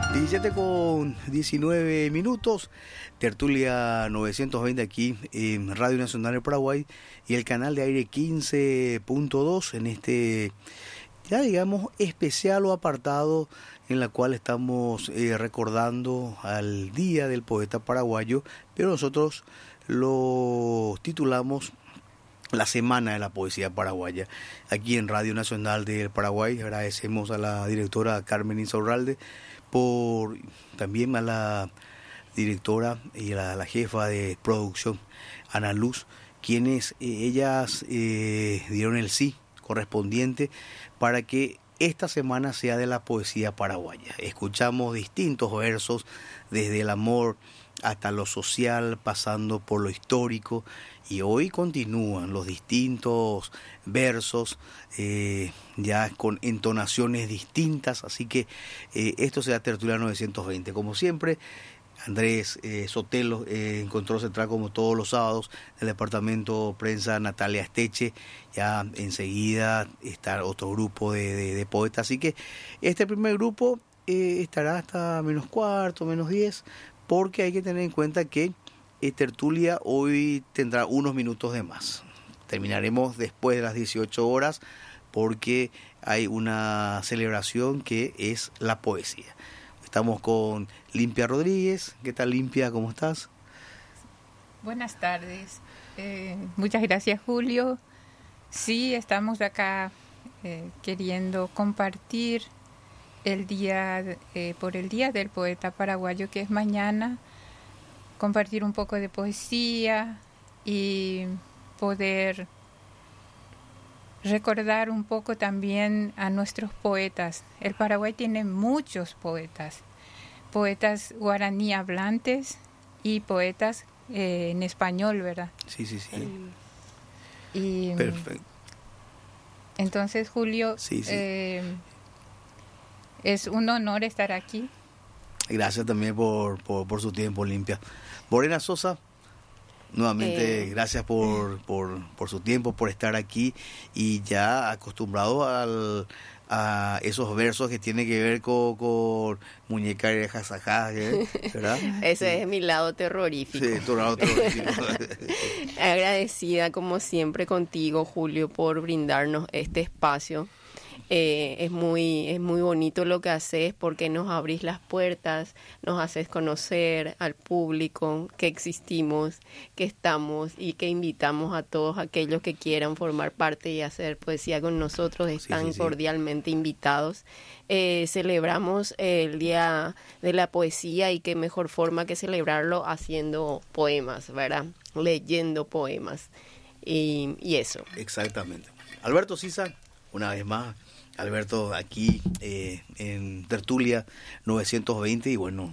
17:19, tertulia 920 aquí en Radio Nacional del Paraguay y el canal de aire 15.2 en este, ya digamos, especial o apartado en la cual estamos recordando al Día del Poeta Paraguayo, pero nosotros lo titulamos la Semana de la Poesía Paraguaya. Aquí en Radio Nacional del Paraguay agradecemos a la directora Carmen Insaurralde, también a la directora y a la jefa de producción Ana Luz, quienes ellas dieron el sí correspondiente para que esta semana sea de la poesía paraguaya. Escuchamos distintos versos, desde el amor hasta lo social, pasando por lo histórico, y hoy continúan los distintos versos ya con entonaciones distintas, así que esto será tertulia 920. Como siempre, Andrés Sotelo en control central, como todos los sábados, del departamento prensa Natalia Esteche. Ya enseguida está otro grupo de poetas, así que este primer grupo estará hasta menos cuarto, menos 10, porque hay que tener en cuenta que tertulia hoy tendrá unos minutos de más. Terminaremos después de las 18 horas porque hay una celebración que es la poesía. Estamos con Limpia Rodríguez. ¿Qué tal, Limpia? ¿Cómo estás? Buenas tardes. Muchas gracias, Julio. Sí, estamos acá queriendo compartir el día por el Día del Poeta Paraguayo, que es mañana, compartir un poco de poesía y poder recordar un poco también a nuestros poetas. El Paraguay tiene muchos poetas guaraní hablantes y poetas en español, ¿verdad? Sí. Y perfecto. Entonces, Julio, Sí. Es un honor estar aquí. Gracias también por su tiempo, Limpia. Morena Sosa, nuevamente gracias por su tiempo, por estar aquí, y ya acostumbrado a esos versos que tienen que ver con muñeca y jasajá, ¿verdad? Ese es mi lado terrorífico. Sí, tu lado terrorífico. Agradecida como siempre contigo, Julio, por brindarnos este espacio. Es muy bonito lo que haces, porque nos abrís las puertas, nos haces conocer al público que existimos, que estamos, y que invitamos a todos aquellos que quieran formar parte y hacer poesía con nosotros. Están cordialmente invitados. Celebramos el Día de la Poesía, y qué mejor forma que celebrarlo haciendo poemas, ¿verdad? Leyendo poemas y eso. Exactamente. Alberto Sisa, una vez más. Alberto, aquí en tertulia 920, y bueno,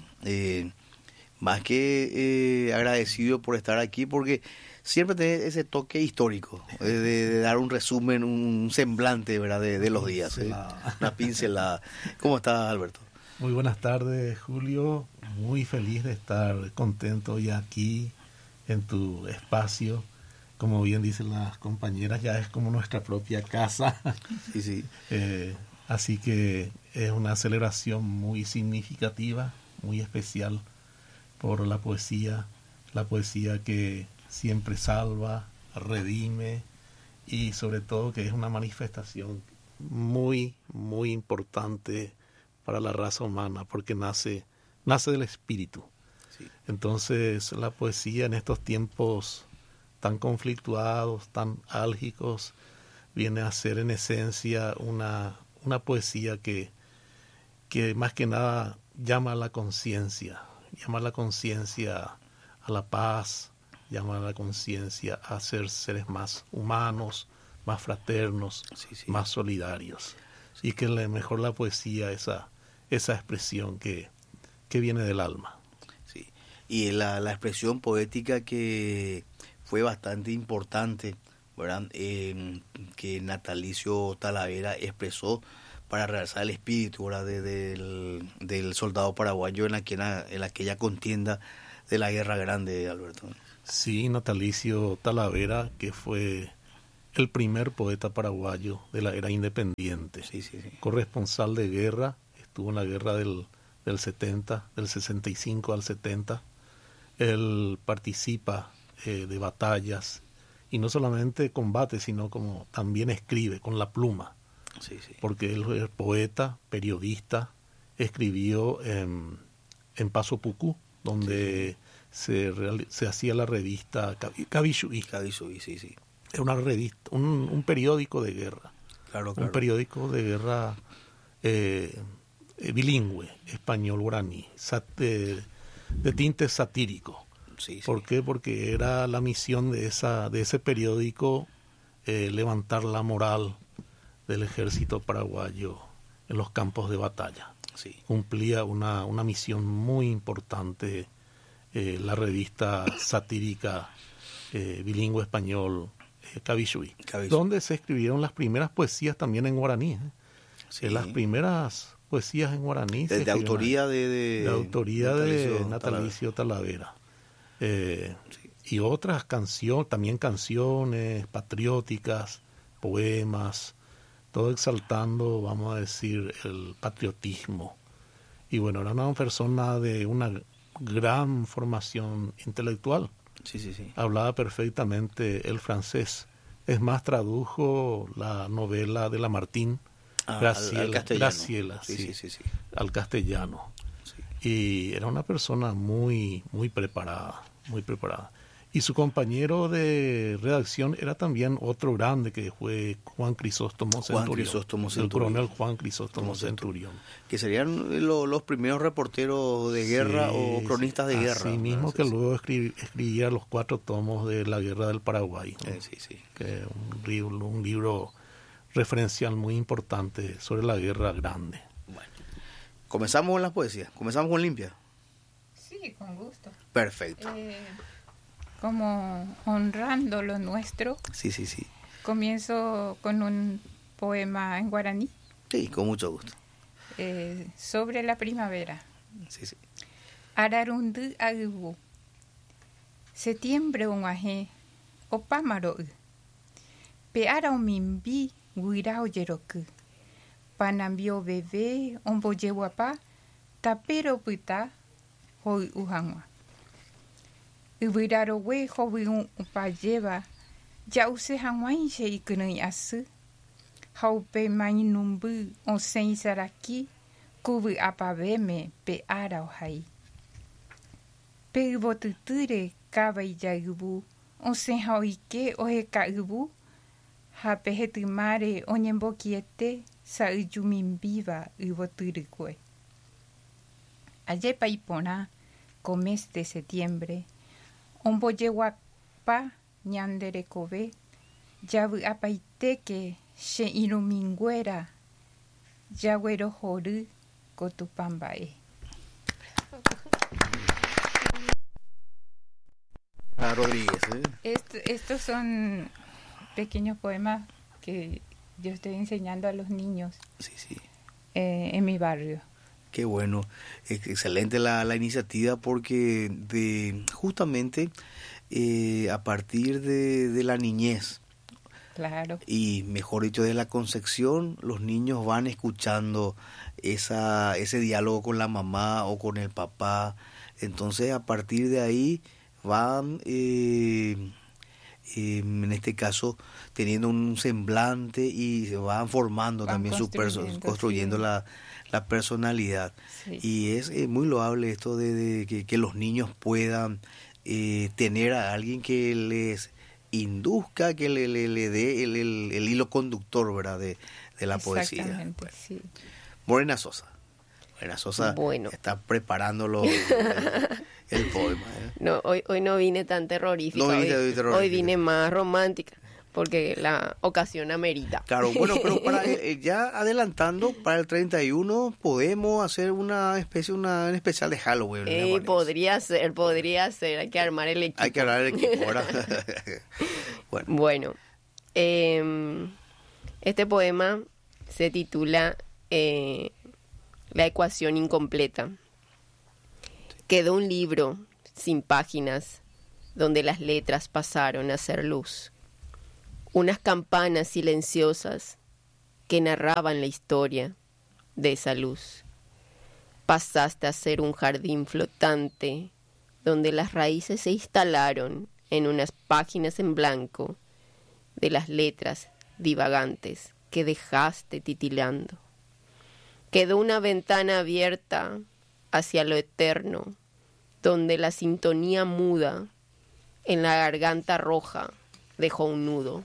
más que agradecido por estar aquí, porque siempre tenés ese toque histórico, de dar un resumen, un semblante, ¿verdad?, de los días, una pincelada. ¿Cómo estás, Alberto? Muy buenas tardes, Julio. Muy feliz de estar contento hoy aquí en tu espacio. Como bien dicen las compañeras, ya es como nuestra propia casa. Sí. Así que es una celebración muy significativa, muy especial por la poesía que siempre salva, redime, y sobre todo que es una manifestación muy, muy importante para la raza humana, porque nace del espíritu. Sí. Entonces la poesía en estos tiempos tan conflictuados, tan álgicos, viene a ser en esencia una poesía que más que nada llama a la conciencia, a la paz, llama a la conciencia a ser seres más humanos, más fraternos, más solidarios. Y que mejor la poesía, esa expresión que viene del alma. Sí. Y la expresión poética que fue bastante importante, ¿verdad?, que Natalicio Talavera expresó para realzar el espíritu, ¿verdad?, del soldado paraguayo en aquella contienda de la Guerra Grande, Alberto. Sí, Natalicio Talavera, que fue el primer poeta paraguayo de la era independiente. Sí. Corresponsal de guerra, estuvo en la guerra del del 70, del 65 al 70. Él participa de batallas y no solamente combate, sino como también escribe con la pluma. Sí, sí. Porque él es poeta, periodista, escribió en Paso Pucú, donde se hacía la revista Cabishuí. Cabishuí, sí, sí. Es una revista, un periódico de guerra. Claro. Un periódico de guerra bilingüe, español-guaraní, de tinte satírico. Sí, sí. ¿Por qué? Porque era la misión de ese periódico levantar la moral del ejército paraguayo en los campos de batalla. Sí. Cumplía una misión muy importante la revista satírica bilingüe español Cabishuí, donde se escribieron las primeras poesías también en guaraní. Sí. Las primeras poesías en guaraní de autoría de Natalicio Talavera. Sí. Y otras canciones, también canciones patrióticas, poemas, todo exaltando, vamos a decir, el patriotismo. Y bueno, era una persona de una gran formación intelectual. Sí, sí, sí. Hablaba perfectamente el francés. Es más, tradujo la novela de Lamartine, Graciela, sí, al castellano. Sí. Y era una persona muy, muy preparada, muy preparada. Y su compañero de redacción era también otro grande, que fue Juan Crisóstomo Centurión. El coronel Juan Crisóstomo Centurión. Que serían los primeros reporteros de guerra o cronistas de guerra. Así mismo, que luego escribía los 4 tomos de la Guerra del Paraguay. ¿no? Sí. Que un libro referencial muy importante sobre la Guerra Grande. Bueno, comenzamos con las poesías. Comenzamos con Limpia. Sí, con gusto. Perfecto. Como honrando lo nuestro. Sí. Comienzo con un poema en guaraní. Sí, con mucho gusto. Sobre la primavera. Sí. Ararundu agubu. Septiembre ungaje. Opamaro. Peara umimbi guirao yeroku. Panambio bebé omboyewapa. Tapero puta. Hoi uhangwa. Ubiraro we hobi upajeva. Jause hangwain she ikunui asu. Haupe mainumbu on sensaraki. Kubu apaveme pe ara ohai. Pe ubotuture kaba ijagubu. On sen hauike oheka ubu. Hape hetumare onyembokiete sa ujumimbiva uboturikue. Ayepa ipona comes de septiembre. Omboyewapa ñanderekove. Yabu apaiteke she iruminguera. Yaguero joru Cotupambae. Rodríguez. Estos son pequeños poemas que yo estoy enseñando a los niños. Sí. En mi barrio. Qué bueno, excelente la iniciativa, porque justamente a partir de la niñez, claro, y mejor dicho de la concepción, los niños van escuchando ese diálogo con la mamá o con el papá. Entonces a partir de ahí van, en este caso, teniendo un semblante y se van formando también construyendo la personalidad. Sí. Y es muy loable esto de que los niños puedan tener a alguien que les induzca, que le dé el hilo conductor, ¿verdad? de la poesía. Exactamente, bueno. Sí. Morena Sosa bueno. Está preparándolo el poema. No, hoy no vine tan terrorífica, hoy vine más romántica, porque la ocasión amerita. Claro, bueno, pero ya adelantando, para el 31 podemos hacer un especial de Halloween. Podría ser, hay que armar el equipo. Hay que armar el equipo, ahora. Bueno, este poema se titula La ecuación incompleta. Quedó un libro sin páginas donde las letras pasaron a ser luz. Unas campanas silenciosas que narraban la historia de esa luz. pasaste a ser un jardín flotante, donde las raíces se instalaron en unas páginas en blanco de las letras divagantes que dejaste titilando. Quedó una ventana abierta hacia lo eterno, donde la sintonía muda en la garganta roja dejó un nudo.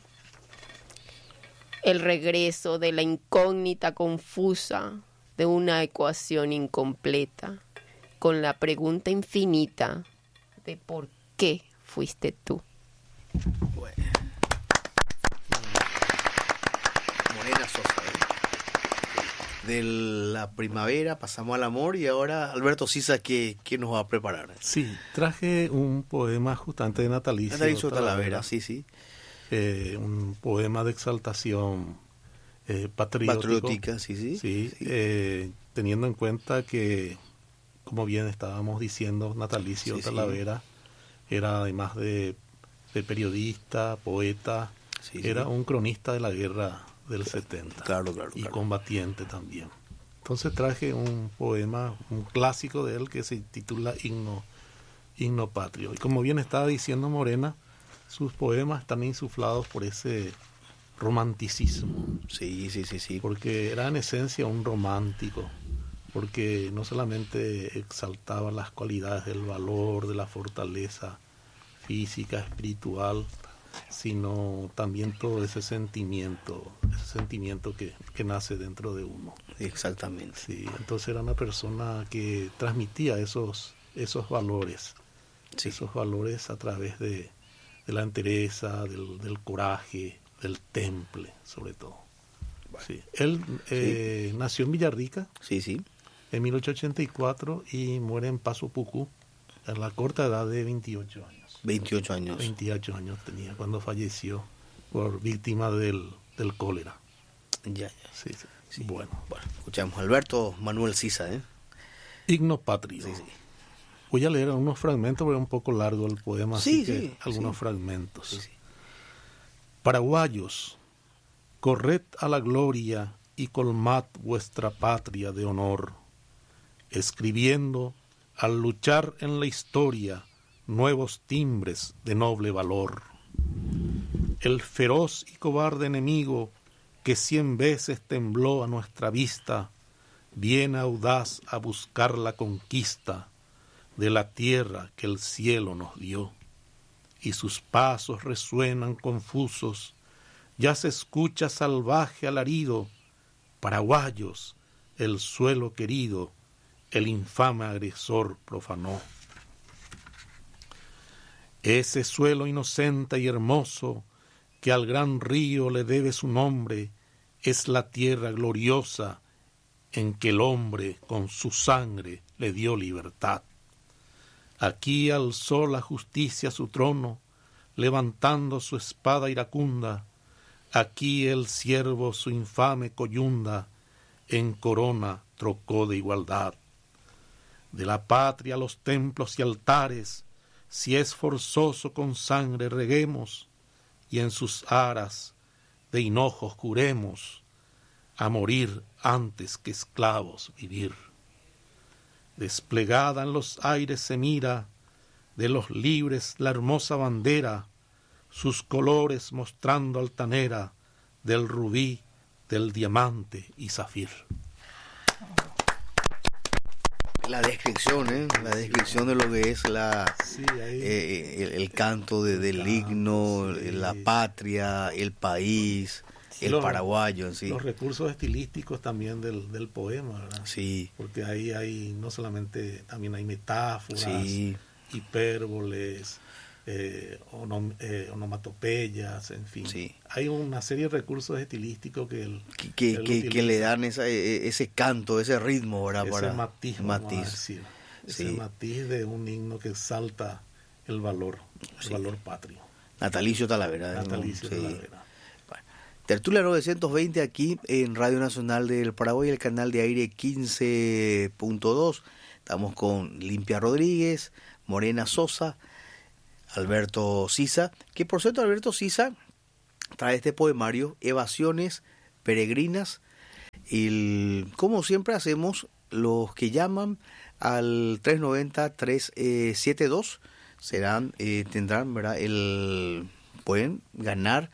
El regreso de la incógnita confusa de una ecuación incompleta, con la pregunta infinita de por qué fuiste tú. Bueno. Morena Sosa. De la primavera pasamos al amor y ahora Alberto Sisa, ¿qué nos va a preparar? Sí, traje un poema justamente de Natalicio Talavera, sí. Un poema de exaltación patriótica, sí. Teniendo en cuenta que, como bien estábamos diciendo, Natalicio Talavera era, además de periodista, poeta, era un cronista de la guerra del 70, claro. Combatiente también. Entonces traje un poema, un clásico de él que se titula Himno Patrio. Y como bien estaba diciendo Morena, sus poemas están insuflados por ese romanticismo. Sí. Porque era en esencia un romántico, porque no solamente exaltaba las cualidades del valor, de la fortaleza física, espiritual, sino también todo ese sentimiento que nace dentro de uno. Exactamente. Sí, entonces era una persona que transmitía esos valores, esos valores a través de la entereza, del coraje, del temple, sobre todo. Bueno. Sí. Él nació en Villarrica, en 1884 y muere en Paso Pucú a la corta edad de 28 años. 28 años tenía cuando falleció por víctima del cólera. Ya. Sí. Bueno, escuchamos Alberto Manuel Sisa, Himno Patrio. Sí. Voy a leer unos fragmentos porque es un poco largo el poema, así que algunos fragmentos. Sí. Paraguayos, corred a la gloria y colmad vuestra patria de honor, escribiendo al luchar en la historia nuevos timbres de noble valor. El feroz y cobarde enemigo que 100 veces tembló a nuestra vista, viene audaz a buscar la conquista de la tierra que el cielo nos dio. Y sus pasos resuenan confusos, ya se escucha salvaje alarido, paraguayos, el suelo querido, el infame agresor profanó. Ese suelo inocente y hermoso, que al gran río le debe su nombre, es la tierra gloriosa en que el hombre con su sangre le dio libertad. Aquí alzó la justicia su trono, levantando su espada iracunda. Aquí el siervo su infame coyunda en corona trocó de igualdad. De la patria los templos y altares, si es forzoso con sangre reguemos, y en sus aras de hinojos juremos, a morir antes que esclavos vivir. Desplegada en los aires se mira, de los libres la hermosa bandera, sus colores mostrando altanera, del rubí, del diamante y zafir. La descripción de lo que es el canto del himno, la patria, el país, el paraguayo en sí. Los recursos estilísticos también del poema, ¿verdad? Sí. Porque ahí hay no solamente, también hay metáforas, hipérboles, onomatopeyas, en fin. Sí. Hay una serie de recursos estilísticos que le dan ese canto, ese ritmo, ¿verdad? Ese matiz. Ese matiz de un himno que exalta el valor patrio. Natalicio Talavera. Talavera. Bueno, Tertulia 920 aquí en Radio Nacional del Paraguay, el canal de aire 15.2. Estamos con Limpia Rodríguez, Morena Sosa, Alberto Sisa, que por cierto Alberto Sisa trae este poemario, Evasiones Peregrinas, como siempre hacemos, los que llaman al 390-372 tendrán, ¿verdad? Pueden ganar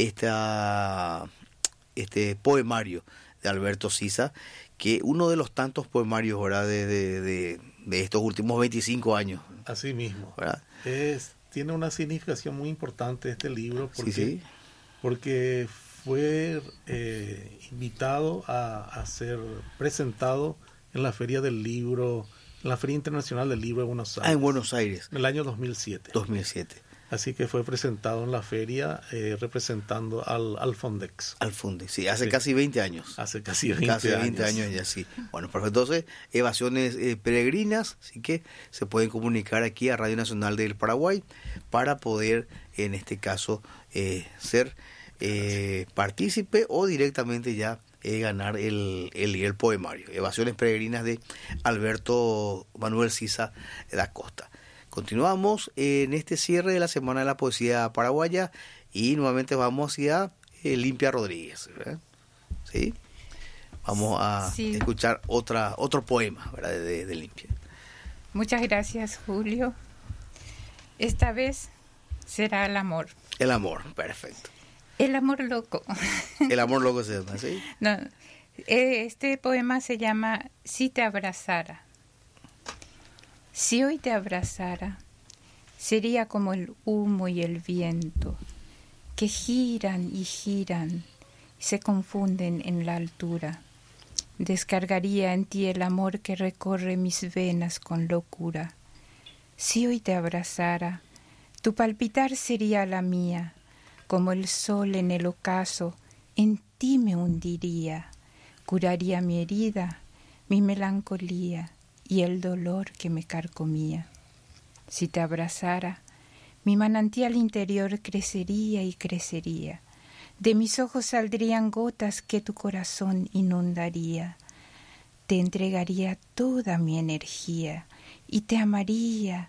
este poemario de Alberto Sisa, que uno de los tantos poemarios, ¿verdad? de estos últimos 25 años. Así mismo. ¿Verdad? Tiene una significación muy importante este libro porque, Sí. porque fue invitado a ser presentado en la Feria del Libro, en la Feria Internacional del Libro de Buenos Aires. En Buenos Aires. En el año 2007. 2007. Así que fue presentado en la feria representando al Fondex. Al Funde, sí, hace Sí. casi 20 años. Hace casi 20 años ya, sí. Bueno, perfecto. Entonces, Evasiones Peregrinas, así que se pueden comunicar aquí a Radio Nacional del Paraguay para poder, en este caso, ser partícipe o directamente ya ganar el poemario. Evasiones Peregrinas de Alberto Manuel Sisa da Costa. Continuamos en este cierre de la Semana de la Poesía Paraguaya y nuevamente vamos hacia Limpia Rodríguez, ¿verdad? ¿Sí? Vamos a escuchar otro poema, ¿verdad? de Limpia. Muchas gracias, Julio. Esta vez será el amor. El amor, perfecto. El amor loco. El amor loco se llama, ¿sí? No, este poema se llama Si te abrazara. Si hoy te abrazara, sería como el humo y el viento, que giran y giran, y se confunden en la altura. Descargaría en ti el amor que recorre mis venas con locura. Si hoy te abrazara, tu palpitar sería la mía, como el sol en el ocaso, en ti me hundiría, curaría mi herida, mi melancolía, y el dolor que me carcomía. Si te abrazara, mi manantial interior crecería y crecería. De mis ojos saldrían gotas que tu corazón inundaría. Te entregaría toda mi energía y te amaría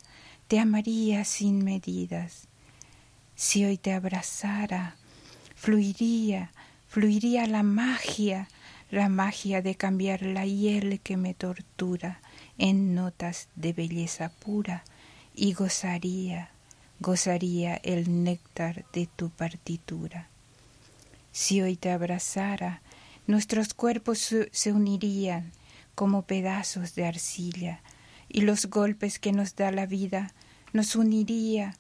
sin medidas. Si hoy te abrazara, fluiría la magia de cambiar la hiel que me tortura en notas de belleza pura y gozaría el néctar de tu partitura. Si hoy te abrazara, nuestros cuerpos se unirían como pedazos de arcilla y los golpes que nos da la vida nos uniría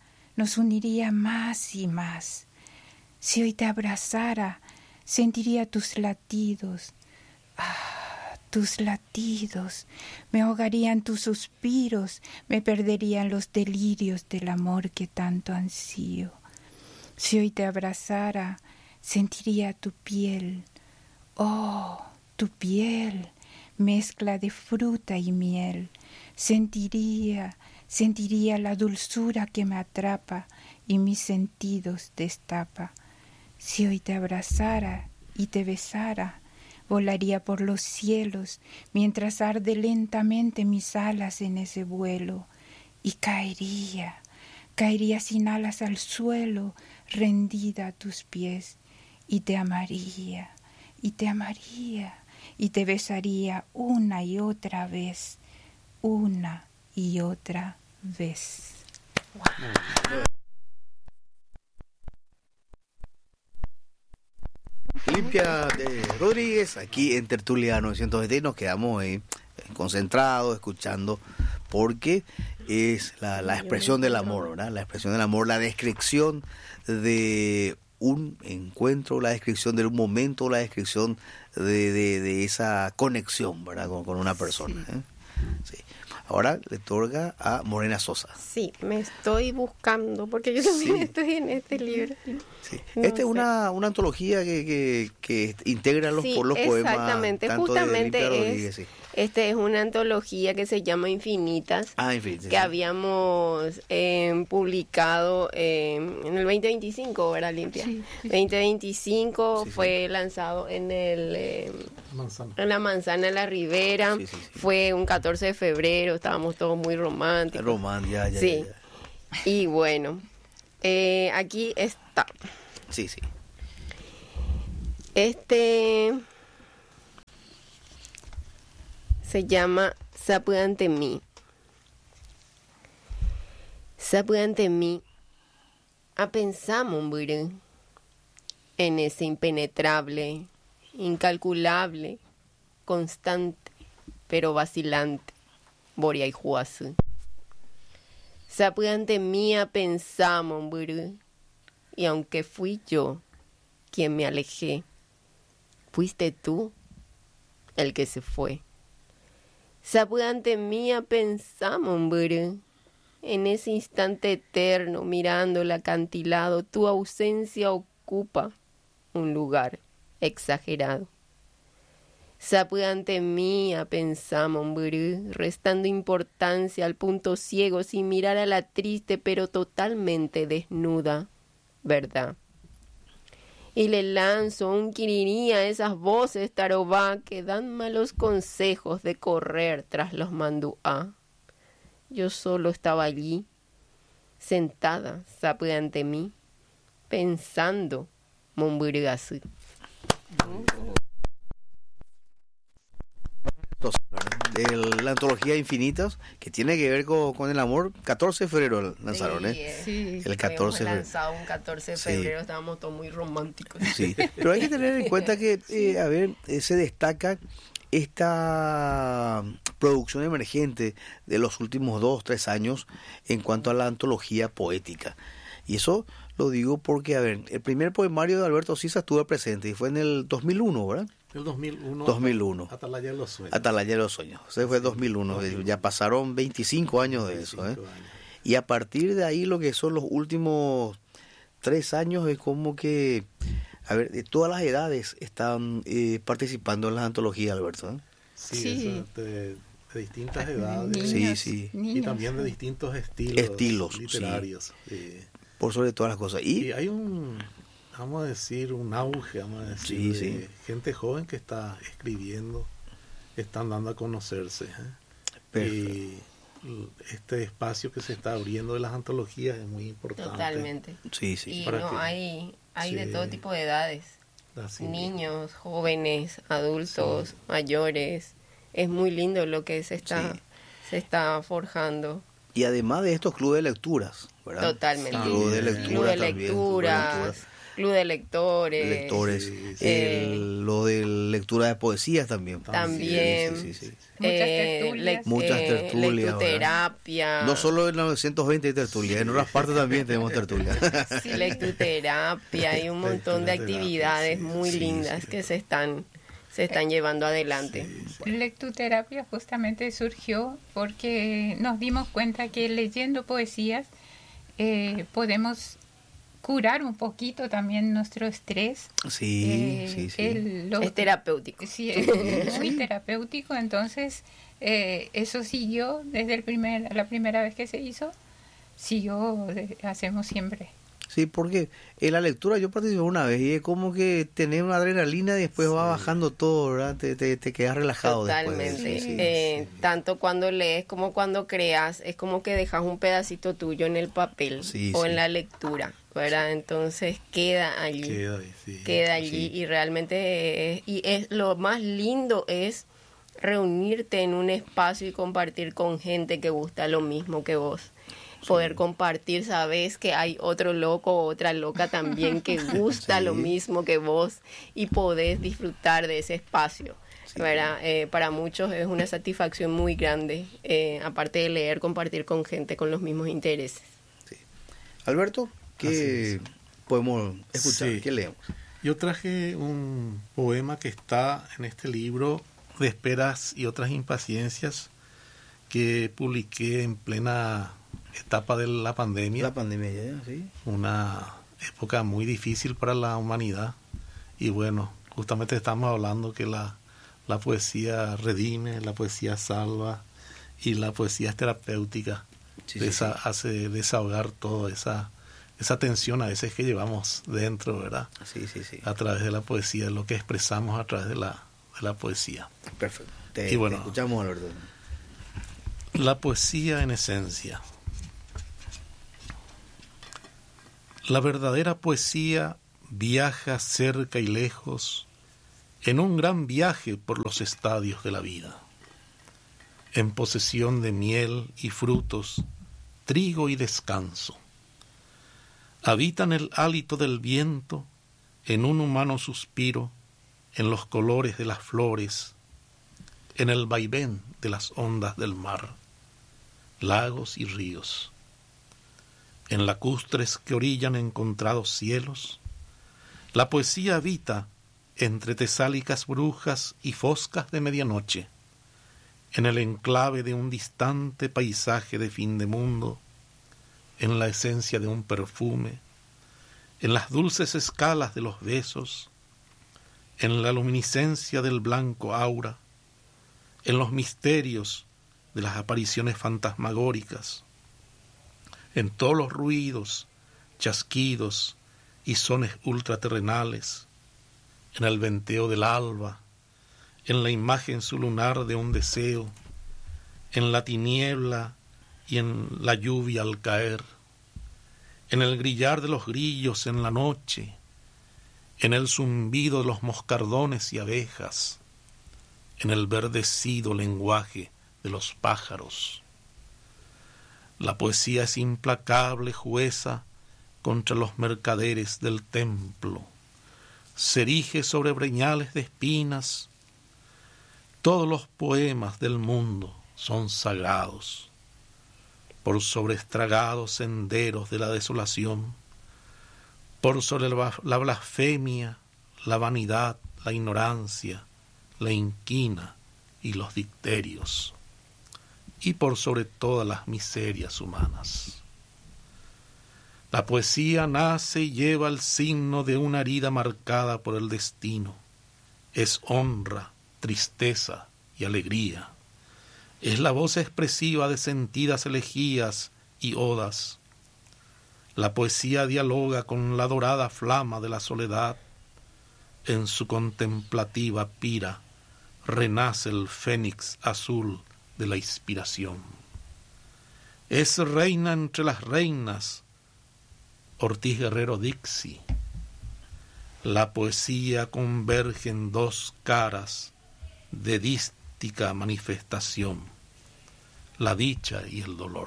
más y más. Si hoy te abrazara, sentiría tus latidos. Tus latidos, me ahogarían tus suspiros, me perderían los delirios del amor que tanto ansío. Si hoy te abrazara, sentiría tu piel, tu piel, mezcla de fruta y miel. Sentiría la dulzura que me atrapa y mis sentidos destapa. Si hoy te abrazara y te besara, volaría por los cielos mientras arde lentamente mis alas en ese vuelo y caería sin alas al suelo, rendida a tus pies y te amaría y te besaría una y otra vez. Wow. Limpia Rodríguez, aquí en Tertulia 920, nos quedamos concentrados, escuchando, porque es la expresión del amor, ¿verdad? La expresión del amor, la descripción de un encuentro, la descripción de un momento, la descripción de esa conexión, ¿verdad? Con una persona. Sí. Ahora le toca a Morena Sosa. Sí, me estoy buscando, porque yo también estoy en este libro. Sí. Esta es una antología que integra los poemas. Exactamente, tanto justamente de Limpia Rodríguez, sí. Este es una antología que se llama Infinitas, Infinitas, que habíamos publicado en el 2025, ¿verdad, Limpia? Sí. 2025 fue lanzado en en la Manzana de la Ribera, fue un 14 de febrero, estábamos todos muy románticos. Ya. Y bueno, aquí está. Sí. Se llama Sapu ante mí. Sapu ante mí. A pensamos, buru, en ese impenetrable, incalculable, constante, pero vacilante, Boria y Juazú. Sapu ante mí a pensamos, buru, y aunque fui yo quien me alejé, fuiste tú el que se fue. Sapu ante mí a pensamos, buru, en ese instante eterno, mirando el acantilado, tu ausencia ocupa un lugar exagerado. Sapu ante mí a pensamos, buru, restando importancia al punto ciego, sin mirar a la triste pero totalmente desnuda verdad. Y le lanzo un quirirí a esas voces tarobá que dan malos consejos de correr tras los manduá. Yo solo estaba allí, sentada, sapu ante mí, pensando, Momburgasú. De la antología Infinitas, que tiene que ver con el amor. 14 de febrero lanzaron, Sí, el 14 de febrero. Lanzado un 14 de febrero, estábamos todos muy románticos. Sí, pero hay que tener en cuenta que, se destaca esta producción emergente de los últimos 2-3 años en cuanto a la antología poética. Y eso lo digo porque, el primer poemario de Alberto Sisa estuvo presente y fue en el 2001, ¿verdad? El 2001. 2001. Atalaya de los sueños. Atalaya de los sueños. Ese fue 2001. Ya pasaron 25 años de eso. Años. Y a partir de ahí, lo que son los últimos 3 años es como que, de todas las edades están participando en las antologías, Alberto. Sí. Eso, de distintas edades. Niños, sí. niños. Y también de distintos estilos literarios. Sí. Por sobre todas las cosas. Y hay un auge, de gente joven que está escribiendo, están dando a conocerse. Y este espacio que se está abriendo de las antologías es muy importante. Totalmente. Sí. Y hay de todo tipo de edades. Niños, jóvenes, adultos, mayores. Es muy lindo lo que se está forjando. Y además de estos clubes de lecturas, ¿verdad? Totalmente. Club de lecturas, club de lectores. Lo de lectura de poesías también. También. Sí. Muchas tertulias. Lectuterapia. No solo en 920 hay tertulias, en otras partes también tenemos tertulias. Sí, lectuterapia y un montón de actividades muy lindas que se están llevando adelante. Lectuterapia justamente surgió porque nos dimos cuenta que leyendo poesías podemos curar un poquito también nuestro estrés. Sí. Es terapéutico. Sí, es muy terapéutico. Entonces, eso siguió desde la primera vez que se hizo. Hacemos siempre. Sí, porque en la lectura yo participé una vez y es como que tenés una adrenalina y después va bajando todo, ¿verdad? Te quedas relajado. Totalmente. Después. Tanto cuando lees como cuando creas, es como que dejas un pedacito tuyo en el papel o en la lectura, ¿verdad? Entonces queda allí. Queda allí y realmente lo más lindo es reunirte en un espacio y compartir con gente que gusta lo mismo que vos. Poder compartir, sabes que hay otro loco o otra loca también que gusta lo mismo que vos y podés disfrutar de ese espacio, ¿verdad? Para muchos es una satisfacción muy grande, aparte de leer, compartir con gente con los mismos intereses. Sí. Alberto, ¿qué podemos escuchar? Sí. ¿Qué leemos? Yo traje un poema que está en este libro de Esperas y otras impaciencias que publiqué en plena etapa de la pandemia. La pandemia ya, sí. Una época muy difícil para la humanidad. Y bueno, justamente estamos hablando que la poesía redime, la poesía salva y la poesía es terapéutica. Hace desahogar toda esa tensión a veces que llevamos dentro, ¿verdad? Sí. A través de la poesía, lo que expresamos a través de la poesía. Perfecto. Te escuchamos, Alberto. La poesía en esencia. La verdadera poesía viaja cerca y lejos en un gran viaje por los estadios de la vida. en posesión de miel y frutos, trigo y descanso. Habitan el hálito del viento, en un humano suspiro, en los colores de las flores, en el vaivén de las ondas del mar, lagos y ríos. En lacustres que orillan encontrados cielos, la poesía habita entre tesálicas brujas y foscas de medianoche, en el enclave de un distante paisaje de fin de mundo, en la esencia de un perfume, en las dulces escalas de los besos, en la luminiscencia del blanco aura, en los misterios de las apariciones fantasmagóricas, en todos los ruidos, chasquidos y sones ultraterrenales, en el venteo del alba, en la imagen su lunar de un deseo, en la tiniebla y en la lluvia al caer, en el grillar de los grillos en la noche, en el zumbido de los moscardones y abejas, en el verdecido lenguaje de los pájaros. La poesía es implacable jueza contra los mercaderes del templo, se erige sobre breñales de espinas. Todos los poemas del mundo son sagrados, por sobre estragados senderos de la desolación, por sobre la blasfemia, la vanidad, la ignorancia, la inquina y los dicterios, y por sobre todas las miserias humanas. La poesía nace y lleva el signo de una herida marcada por el destino. Es honra, tristeza y alegría. Es la voz expresiva de sentidas elegías y odas. La poesía dialoga con la dorada flama de la soledad. En su contemplativa pira renace el fénix azul de la inspiración. Es reina entre las reinas, Ortiz Guerrero Dixie. La poesía converge en dos caras de dística manifestación, la dicha y el dolor.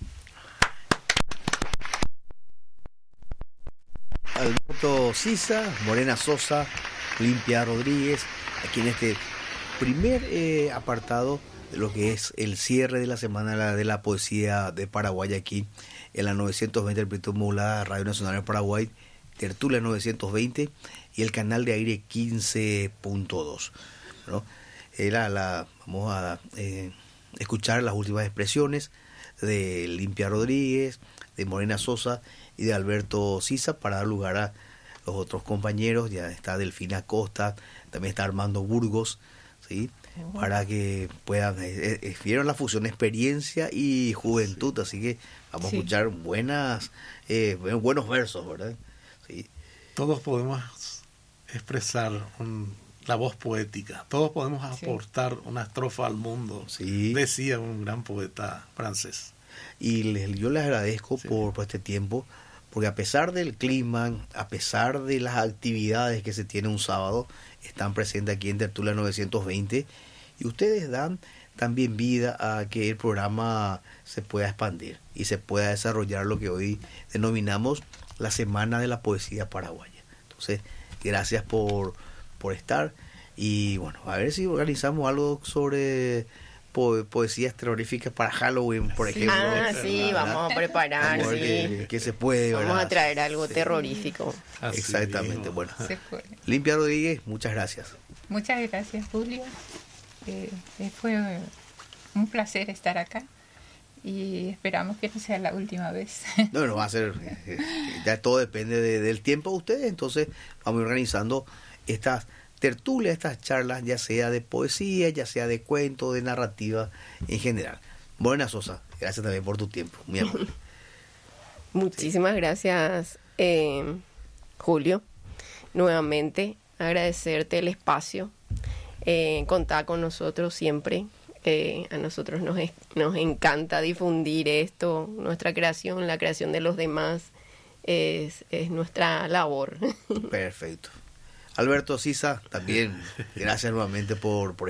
Alberto Sisa, Morena Sosa, Limpia Rodríguez, aquí en este primer apartado de lo que es el cierre de la semana de la poesía de Paraguay, aquí en la 920 del Proyecto Modulada Radio Nacional de Paraguay, Tertulia 920 y el canal de aire 15.2. ¿No? Vamos a escuchar las últimas expresiones de Limpia Rodríguez, de Morena Sosa y de Alberto Sisa para dar lugar a los otros compañeros. Ya está Delfina Costa, también está Armando Burgos, ¿sí? Para que puedan, vieron la fusión experiencia y juventud, sí. Así que vamos a escuchar buenos versos, ¿verdad? Sí. Todos podemos expresar la voz poética, todos podemos aportar una estrofa al mundo, sí. Decía un gran poeta francés. Y yo les agradezco por este tiempo, porque a pesar del clima, a pesar de las actividades que se tiene un sábado, están presentes aquí en Tertulia 920 y ustedes dan también vida a que el programa se pueda expandir y se pueda desarrollar lo que hoy denominamos la Semana de la Poesía Paraguaya. Entonces, gracias por estar y bueno, a ver si organizamos algo sobre poesías terroríficas para Halloween, por ejemplo. Sí, vamos a preparar. Vamos a ver que se puede, vamos ¿verdad? a traer algo terrorífico. Exactamente, mismo. bueno. Se puede. Limpia Rodríguez, muchas gracias. Muchas gracias, Julio. Fue un placer estar acá y esperamos que no sea la última vez. No va a ser, ya todo depende del tiempo de ustedes, entonces vamos organizando estas tertulias, estas charlas, ya sea de poesía, ya sea de cuento, de narrativa en general. Morena Sosa, gracias también por tu tiempo, muy amable. Muchísimas gracias, Julio. Nuevamente, agradecerte el espacio, contar con nosotros siempre. A nosotros nos encanta difundir esto, nuestra creación, la creación de los demás, es nuestra labor. Perfecto. Alberto Sisa, también gracias nuevamente por